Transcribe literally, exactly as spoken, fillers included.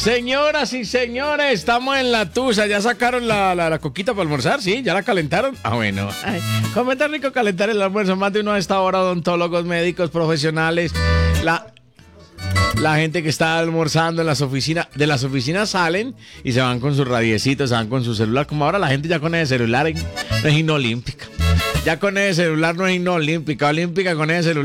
Señoras y señores, estamos en la tusa. ¿Ya sacaron la, la, la coquita para almorzar? ¿Sí? ¿Ya la calentaron? Ah, bueno. Ay, ¿cómo está rico calentar el almuerzo? Más de uno a esta hora, odontólogos, médicos, profesionales. La... La gente que está almorzando en las oficinas, de las oficinas salen y se van con sus radiecitos, se van con su celular. Como ahora la gente ya con ese celular no es himno olímpica. Ya con ese celular no es himno olímpica, olímpica con ese celular.